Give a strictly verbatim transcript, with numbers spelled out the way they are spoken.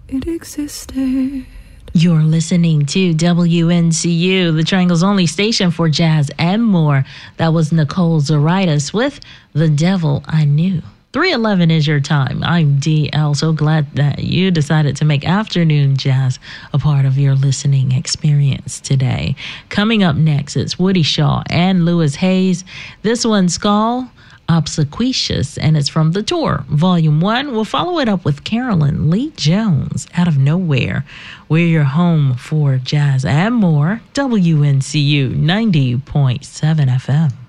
it existed. You're listening to W N C U, the Triangle's only station for jazz and more. That was Nicole Zaritis with The Devil I Knew. three eleven is your time. I'm D L. So glad that you decided to make afternoon jazz a part of your listening experience today. Coming up next, it's Woody Shaw and Louis Hayes. This one's called Obsequious, and it's from The Tour, Volume one. We'll follow it up with Carolyn Lee Jones, Out of Nowhere. We're your home for jazz and more. W N C U ninety point seven F M.